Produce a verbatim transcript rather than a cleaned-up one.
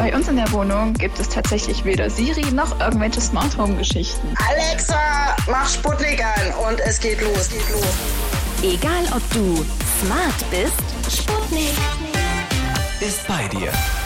Bei uns in der Wohnung gibt es tatsächlich weder Siri noch irgendwelche Smart Home Geschichten. Alexa, mach Sputnik an und es geht los, geht los. Egal ob du smart bist, Sputnik ist bei dir.